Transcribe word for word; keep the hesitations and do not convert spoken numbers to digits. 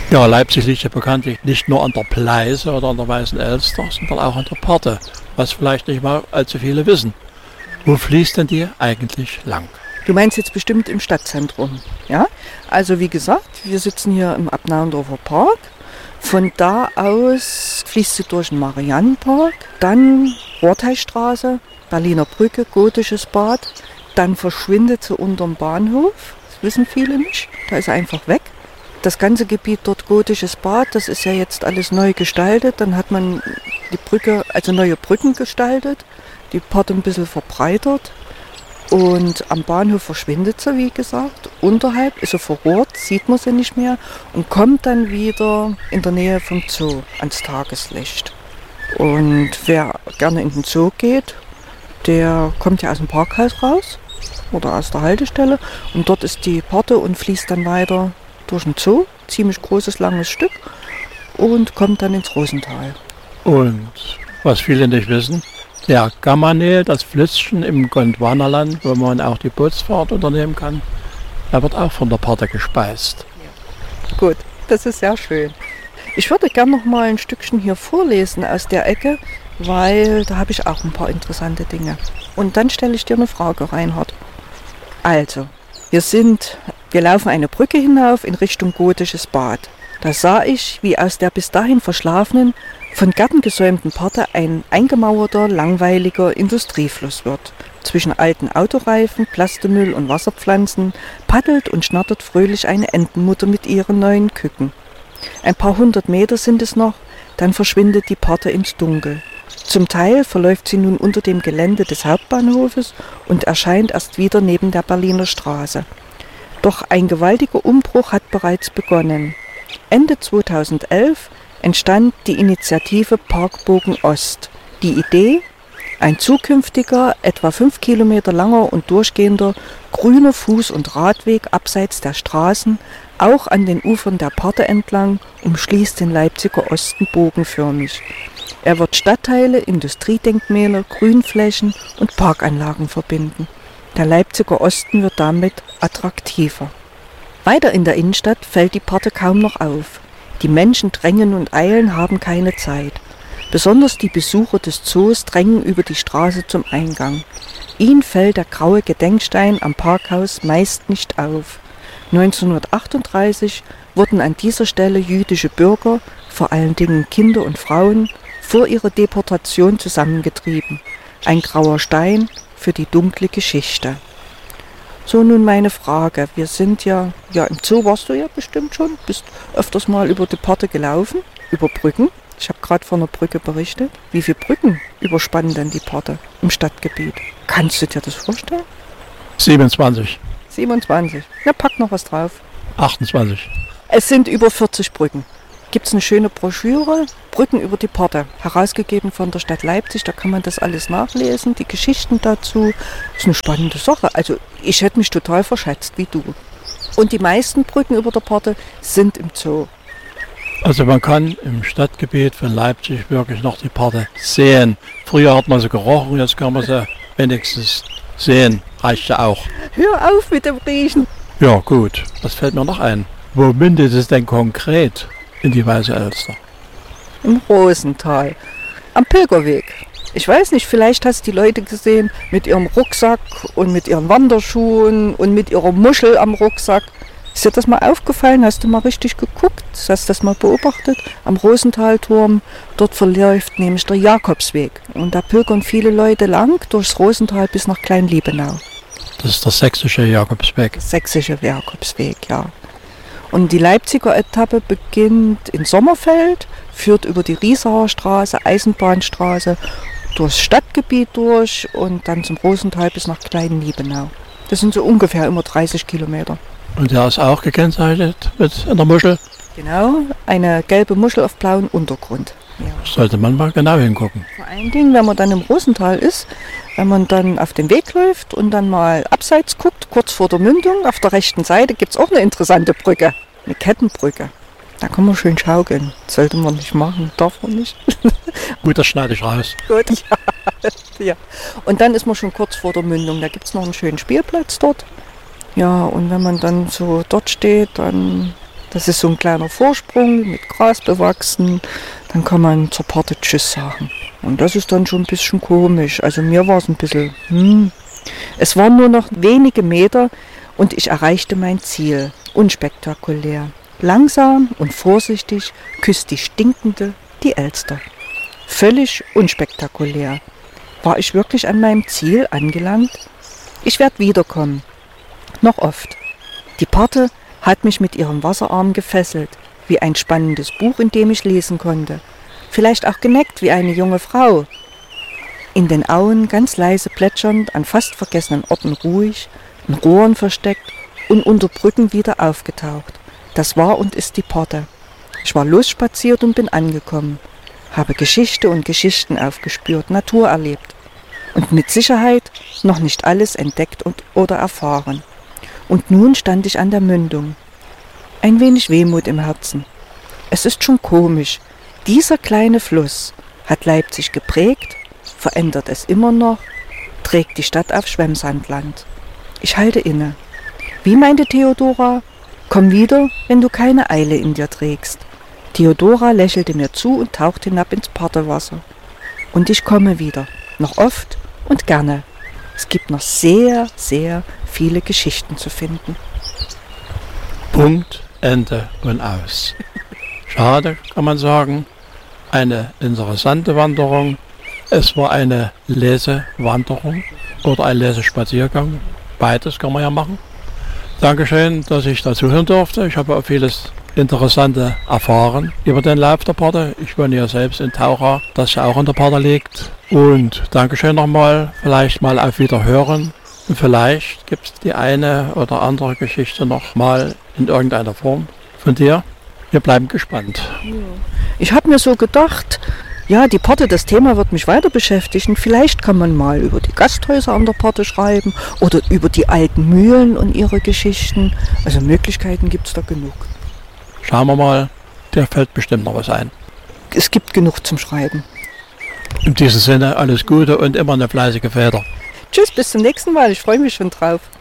Ja, Leipzig liegt ja bekanntlich nicht nur an der Pleiße oder an der Weißen Elster, sondern auch an der Parthe, was vielleicht nicht mal allzu viele wissen. Wo fließt denn die eigentlich lang? Du meinst jetzt bestimmt im Stadtzentrum, ja? Also wie gesagt, wir sitzen hier im Abnauendorfer Park. Von da aus fließt sie durch den Mariannenpark, dann Rorteistraße, Berliner Brücke, Gotisches Bad, dann verschwindet sie unterm Bahnhof, das wissen viele nicht, da ist sie einfach weg. Das ganze Gebiet dort Gotisches Bad, das ist ja jetzt alles neu gestaltet, dann hat man die Brücke, also neue Brücken gestaltet, die Parthe ein bisschen verbreitert und am Bahnhof verschwindet sie, wie gesagt, unterhalb ist sie verrohrt, sieht man sie nicht mehr und kommt dann wieder in der Nähe vom Zoo ans Tageslicht. Und wer gerne in den Zoo geht, der kommt ja aus dem Parkhaus raus oder aus der Haltestelle und dort ist die Parthe und fließt dann weiter durch den Zoo, ziemlich großes, langes Stück und kommt dann ins Rosental. Und was viele nicht wissen, der Gammanel, das Flüsschen im Gondwanaland, wo man auch die Bootsfahrt unternehmen kann, der wird auch von der Parthe gespeist. Ja. Gut, das ist sehr schön. Ich würde gerne noch mal ein Stückchen hier vorlesen aus der Ecke, weil da habe ich auch ein paar interessante Dinge. Und dann stelle ich dir eine Frage, Reinhard. Also, wir sind, wir laufen eine Brücke hinauf in Richtung Gotisches Bad. Da sah ich, wie aus der bis dahin verschlafenen, von Gärten gesäumten Parthe ein eingemauerter, langweiliger Industriefluss wird. Zwischen alten Autoreifen, Plastemüll und Wasserpflanzen paddelt und schnattert fröhlich eine Entenmutter mit ihren neuen Küken. Ein paar hundert Meter sind es noch, dann verschwindet die Parthe ins Dunkel. Zum Teil verläuft sie nun unter dem Gelände des Hauptbahnhofes und erscheint erst wieder neben der Berliner Straße. Doch ein gewaltiger Umbruch hat bereits begonnen. Ende zweitausendelf entstand die Initiative Parkbogen Ost. Die Idee: ein zukünftiger, etwa fünf Kilometer langer und durchgehender grüner Fuß- und Radweg abseits der Straßen, auch an den Ufern der Parthe entlang, umschließt den Leipziger Osten bogenförmig. Er wird Stadtteile, Industriedenkmäler, Grünflächen und Parkanlagen verbinden. Der Leipziger Osten wird damit attraktiver. Weiter in der Innenstadt fällt die Parthe kaum noch auf. Die Menschen drängen und eilen, haben keine Zeit. Besonders die Besucher des Zoos drängen über die Straße zum Eingang. Ihnen fällt der graue Gedenkstein am Parkhaus meist nicht auf. neunzehnhundertachtunddreißig wurden an dieser Stelle jüdische Bürger, vor allen Dingen Kinder und Frauen, vor ihrer Deportation zusammengetrieben. Ein grauer Stein für die dunkle Geschichte. So, nun meine Frage. Wir sind ja, ja im Zoo warst du ja bestimmt schon, bist öfters mal über die Parthe gelaufen, über Brücken. Ich habe gerade von einer Brücke berichtet. Wie viele Brücken überspannen denn die Parthe im Stadtgebiet? Kannst du dir das vorstellen? siebenundzwanzig. siebenundzwanzig. Ja, pack noch was drauf. achtundzwanzig. Es sind über vierzig Brücken. Gibt es eine schöne Broschüre, Brücken über die Parthe, herausgegeben von der Stadt Leipzig, da kann man das alles nachlesen, die Geschichten dazu. Das ist eine spannende Sache. Also ich hätte mich total verschätzt, wie du. Und die meisten Brücken über der Parthe sind im Zoo. Also man kann im Stadtgebiet von Leipzig wirklich noch die Parthe sehen. Früher hat man sie gerochen, jetzt kann man sie wenigstens sehen. Reicht ja auch. Hör auf mit dem Riechen. Ja gut, was fällt mir noch ein? Wo mündet es denn konkret in die Weiße Elster? Im Rosental, am Pilgerweg. Ich weiß nicht, vielleicht hast du die Leute gesehen mit ihrem Rucksack und mit ihren Wanderschuhen und mit ihrer Muschel am Rucksack. Ist dir das mal aufgefallen? Hast du mal richtig geguckt? Hast du das mal beobachtet? Am Rosenthalturm, dort verläuft nämlich der Jakobsweg. Und da pilgern viele Leute lang durchs Rosental bis nach Klein-Liebenau. Das ist der sächsische Jakobsweg. Der sächsische Jakobsweg, ja. Und die Leipziger Etappe beginnt in Sommerfeld, führt über die Riesaer Straße, Eisenbahnstraße, durchs Stadtgebiet durch und dann zum Rosental bis nach Klein-Liebenau. Das sind so ungefähr immer dreißig Kilometer. Und der ist auch gekennzeichnet mit einer Muschel? Genau, eine gelbe Muschel auf blauem Untergrund. Ja. Sollte man mal genau hingucken. Vor allen Dingen, wenn man dann im Rosental ist, wenn man dann auf den Weg läuft und dann mal abseits guckt, kurz vor der Mündung, auf der rechten Seite gibt es auch eine interessante Brücke, eine Kettenbrücke. Da kann man schön schaukeln. Sollte man nicht machen, darf man nicht. Gut, das schneide ich raus. Gut, ja. ja. Und dann ist man schon kurz vor der Mündung, da gibt es noch einen schönen Spielplatz dort. Ja, und wenn man dann so dort steht, dann Das ist so ein kleiner Vorsprung mit Gras bewachsen. Dann kann man zur Pforte Tschüss sagen. Und das ist dann schon ein bisschen komisch. Also mir war es ein bisschen, hm. Es waren nur noch wenige Meter und ich erreichte mein Ziel. Unspektakulär. Langsam und vorsichtig küsst die Stinkende die Elster. Völlig unspektakulär. War ich wirklich an meinem Ziel angelangt? Ich werde wiederkommen. Noch oft. Die Pforte hat mich mit ihrem Wasserarm gefesselt, wie ein spannendes Buch, in dem ich lesen konnte. Vielleicht auch geneckt wie eine junge Frau. In den Auen ganz leise plätschernd, an fast vergessenen Orten ruhig, in Rohren versteckt und unter Brücken wieder aufgetaucht. Das war und ist die Pforte. Ich war losspaziert und bin angekommen, habe Geschichte und Geschichten aufgespürt, Natur erlebt und mit Sicherheit noch nicht alles entdeckt und oder erfahren. Und nun stand ich an der Mündung. Ein wenig Wehmut im Herzen. Es ist schon komisch. Dieser kleine Fluss hat Leipzig geprägt, verändert es immer noch, trägt die Stadt auf Schwemmsandland. Ich halte inne. Wie meinte Theodora? Komm wieder, wenn du keine Eile in dir trägst. Theodora lächelte mir zu und tauchte hinab ins Pfortewasser. Und ich komme wieder, noch oft und gerne. Es gibt noch sehr, sehr viele Geschichten zu finden. Punkt, Ende und aus. Schade, kann man sagen. Eine interessante Wanderung. Es war eine Lesewanderung oder ein Lesespaziergang. Beides kann man ja machen. Dankeschön, dass ich dazu hören durfte. Ich habe auch vieles Interessante erfahren über den Lauf der Pforte. Ich wohne ja selbst in Taucha, das ja auch in der Pforte liegt. Und Dankeschön nochmal, vielleicht mal auf Wiederhören. Und vielleicht gibt es die eine oder andere Geschichte noch mal in irgendeiner Form von dir. Wir bleiben gespannt. Ich habe mir so gedacht, ja, die Pforte, das Thema wird mich weiter beschäftigen. Vielleicht kann man mal über die Gasthäuser an der Pforte schreiben oder über die alten Mühlen und ihre Geschichten. Also Möglichkeiten gibt es da genug. Schauen wir mal, dir fällt bestimmt noch was ein. Es gibt genug zum Schreiben. In diesem Sinne alles Gute und immer eine fleißige Väter. Tschüss, bis zum nächsten Mal. Ich freue mich schon drauf.